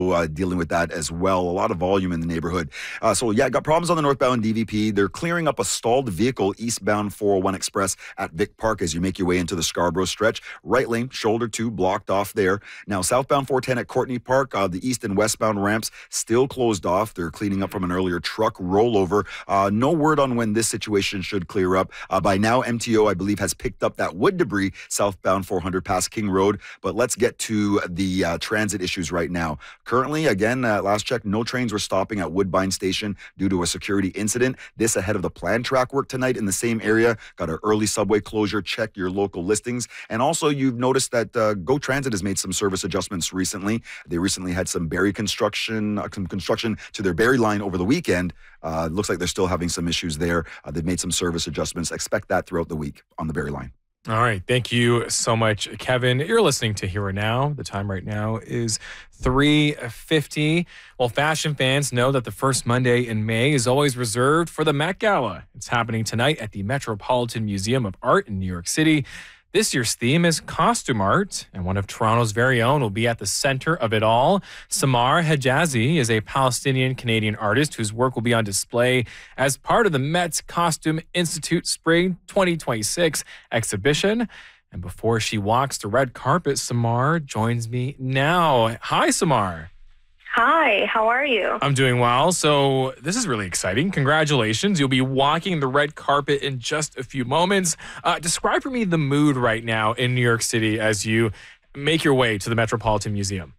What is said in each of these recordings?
dealing with that as well. A lot of volume in the neighborhood. Got problems on the northbound DVP. They're clearing up a stalled vehicle eastbound 401 Express at Vic Park as you make your way into the Scarborough stretch. Right lane, shoulder 2, blocked off there. Now, southbound 410 at Courtney Park, the east and westbound ramps still closed off. They're cleaning up from an earlier truck rollover. No word on when this situation should clear up. By now, MTO, I believe, has picked up that wood debris southbound 400 past King Road. But let's get to the transit issues right now. Currently, again, last check, no trains were stopping at Woodbine Station due to a security incident. This ahead of the planned track work tonight in the same area. Got an early subway closure. Check your local listings. And also, you've noticed that GO Transit has made some service adjustments recently. They recently had some construction to their Barrie line over the weekend. Looks like they're still having some issues there. They've made some service adjustments. Expect that throughout the week on the Barrie line. All right. Thank you so much, Kevin. You're listening to Here and Now. The time right now is 3:50. Well, fashion fans know that the first Monday in May is always reserved for the Met Gala. It's happening tonight at the Metropolitan Museum of Art in New York City. This year's theme is costume art, and one of Toronto's very own will be at the center of it all. Samar Hejazi is a Palestinian-Canadian artist whose work will be on display as part of the Met's Costume Institute Spring 2026 exhibition. And before she walks the red carpet, Samar joins me now. Hi, Samar. Hi, how are you? I'm doing well. So this is really exciting. Congratulations. You'll be walking the red carpet in just a few moments. Describe for me the mood right now in New York City as you make your way to the Metropolitan Museum.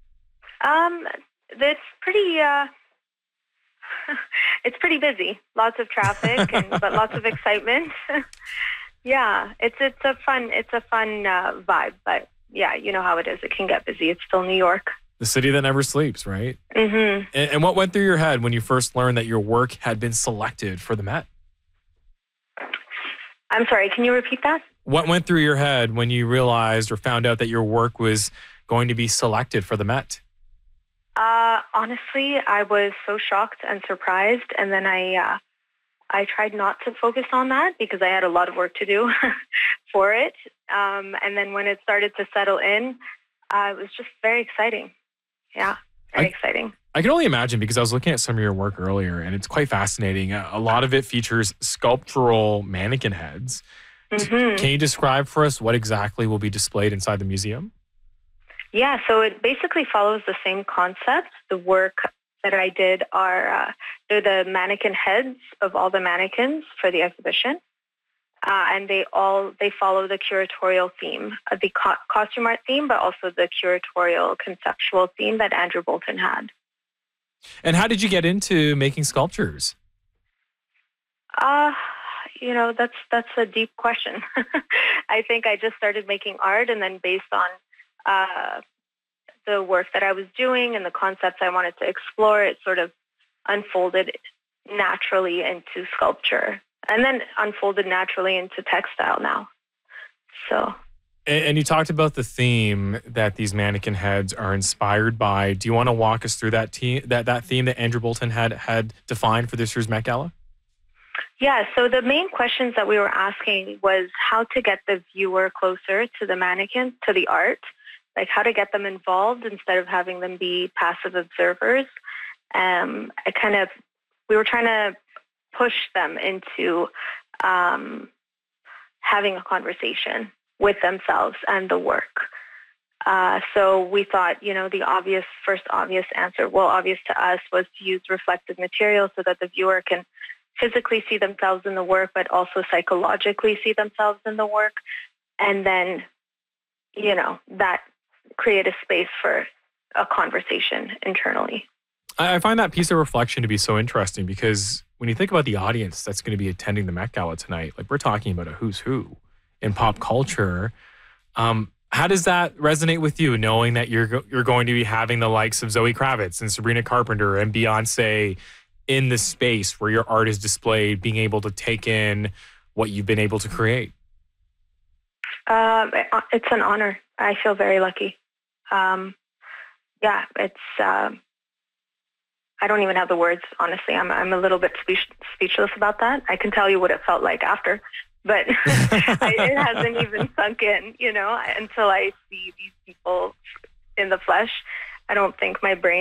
It's pretty, it's pretty busy. Lots of traffic, but lots of excitement. Yeah, it's a fun vibe. But yeah, you know how it is. It can get busy. It's still New York. The city that never sleeps, right? Mm-hmm. And what went through your head when you first learned that your work had been selected for the Met? I'm sorry, can you repeat that? What went through your head when you realized or found out that your work was going to be selected for the Met? Honestly, I was so shocked and surprised, and then I tried not to focus on that because I had a lot of work to do for it. And then when it started to settle in, it was just very exciting. Yeah, very exciting. I can only imagine because I was looking at some of your work earlier and it's quite fascinating. A lot of it features sculptural mannequin heads. Mm-hmm. Can you describe for us what exactly will be displayed inside the museum? Yeah, so it basically follows the same concept. The work that I did are they're the mannequin heads of all the mannequins for the exhibition. And they follow the curatorial theme, the costume art theme, but also the curatorial conceptual theme that Andrew Bolton had. And how did you get into making sculptures? That's a deep question. I think I just started making art, and then based on the work that I was doing and the concepts I wanted to explore, it sort of unfolded naturally into sculpture. And then unfolded naturally into textile now. So. And you talked about the theme that these mannequin heads are inspired by. Do you want to walk us through that theme that Andrew Bolton had defined for this year's Met Gala? Yeah, so the main questions that we were asking was how to get the viewer closer to the mannequin, to the art, like how to get them involved instead of having them be passive observers. We were trying to push them into having a conversation with themselves and the work. So we thought, the obvious answer, obvious to us, was to use reflective material so that the viewer can physically see themselves in the work, but also psychologically see themselves in the work. And then, that create a space for a conversation internally. I find that piece of reflection to be so interesting because when you think about the audience that's going to be attending the Met Gala tonight, like we're talking about a who's who in pop culture. How does that resonate with you, knowing that you're going to be having the likes of Zoe Kravitz and Sabrina Carpenter and Beyonce in the space where your art is displayed, being able to take in what you've been able to create? It's an honor. I feel very lucky. I don't even have the words, honestly. I'm a little bit speechless about that. I can tell you what it felt like after, but it hasn't even sunk in, until I see these people in the flesh. I don't think my brain